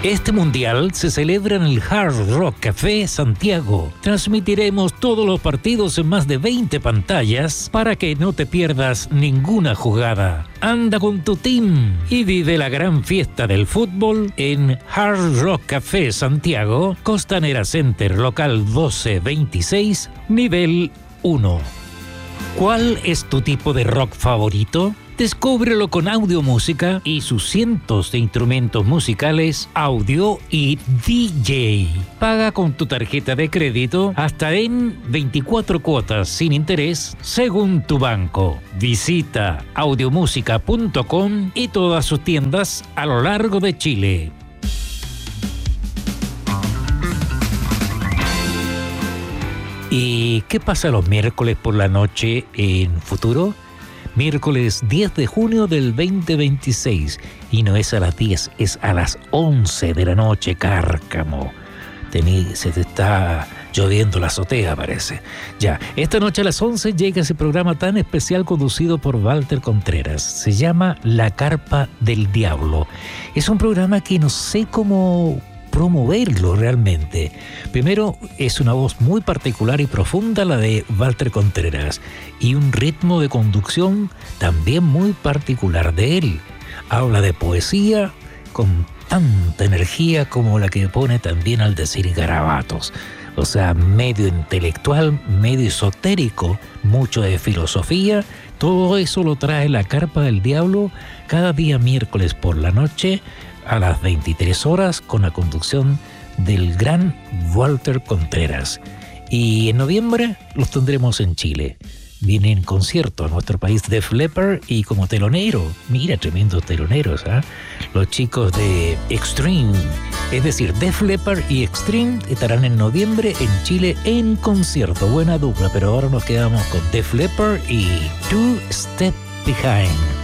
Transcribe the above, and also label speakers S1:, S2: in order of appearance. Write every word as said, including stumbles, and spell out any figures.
S1: Este mundial se celebra en el Hard Rock Café Santiago. Transmitiremos todos los partidos en más de veinte pantallas para que no te pierdas ninguna jugada. Anda con tu team y vive la gran fiesta del fútbol en Hard Rock Café Santiago, Costanera Center, local doce veintiséis, nivel uno. ¿Cuál es tu tipo de rock favorito? Descúbrelo con Audio Música y sus cientos de instrumentos musicales, audio y D J. Paga con tu tarjeta de crédito hasta en veinticuatro cuotas sin interés según tu banco. Visita audiomusica punto com y todas sus tiendas a lo largo de Chile. ¿Y qué pasa los miércoles por la noche en Futuro? Miércoles diez de junio del veinte veintiséis, y no es a las diez, es a las once de la noche, Cárcamo. Tení, se te está lloviendo la azotea, parece. Ya, esta noche a las once llega ese programa tan especial conducido por Walter Contreras. Se llama La Carpa del Diablo. Es un programa que no sé cómo promoverlo realmente. Primero, es una voz muy particular y profunda la de Walter Contreras y un ritmo de conducción también muy particular de él. Habla de poesía con tanta energía como la que pone también al decir garabatos. O sea, medio intelectual, medio esotérico, mucho de filosofía. Todo eso lo trae La Carpa del Diablo cada día miércoles por la noche a las veintitrés horas con la conducción del gran Walter Contreras. Y en noviembre los tendremos en Chile. Viene en concierto a nuestro país Def Leppard y como telonero, mira, tremendos teloneros, ¿eh? Los chicos de Extreme, es decir, Def Leppard y Extreme estarán en noviembre en Chile en concierto. Buena dupla, pero ahora nos quedamos con Def Leppard y Two Step Behind.